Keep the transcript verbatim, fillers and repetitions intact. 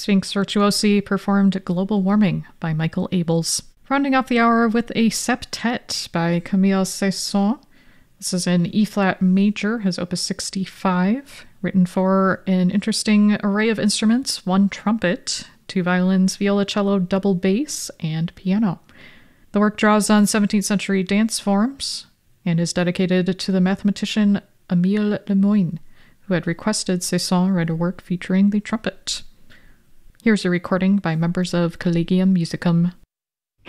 Sphinx Virtuosi performed Global Warming by Michael Abels. Rounding off the hour with a septet by Camille Saint-Saëns. This is in E-flat major, his opus sixty-five, written for an interesting array of instruments, one trumpet, two violins, violoncello, double bass, and piano. The work draws on seventeenth century dance forms and is dedicated to the mathematician Émile Lemoine, who had requested Saint-Saëns write a work featuring the trumpet. Here's a recording by members of Collegium Musicum.